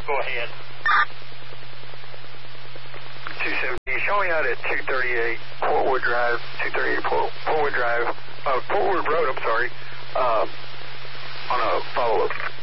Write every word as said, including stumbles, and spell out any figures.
go ahead. two seventy, showing out at two thirty-eight Portwood Drive, two thirty-eight Port, Portwood Drive, uh, Portwood Road, I'm sorry, uh, on a follow-up.